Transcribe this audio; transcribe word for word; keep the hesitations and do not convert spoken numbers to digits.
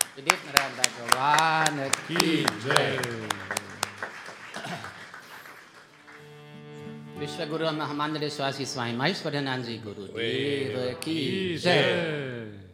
વિદિત નારાયણ ભગવાન કી જય. વિશ્વગુરુ મહામાંડળેશ્વરી સ્વામી મહેશ્વરાનંદજી ગુરુદેવ કી જય.